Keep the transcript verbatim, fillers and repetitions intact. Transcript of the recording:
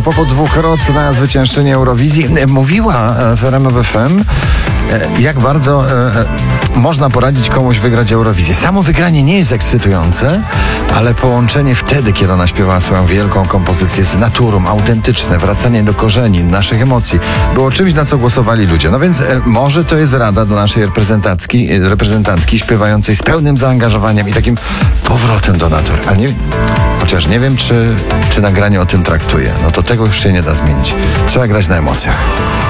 propos dwukrotna zwyciężczyni Eurowizji, mówiła w R M F F M, jak bardzo e, można poradzić komuś wygrać Eurowizję. Samo wygranie nie jest ekscytujące, ale połączenie wtedy, kiedy ona śpiewała swoją wielką kompozycję z naturą, autentyczne, wracanie do korzeni, naszych emocji, było czymś, na co głosowali ludzie. No więc e, może to jest rada do naszej reprezentantki, reprezentantki śpiewającej z pełnym zaangażowaniem i takim powrotem do natury. A nie, chociaż nie wiem, czy, czy nagranie o tym traktuje. No to tego już się nie da zmienić. Trzeba grać na emocjach.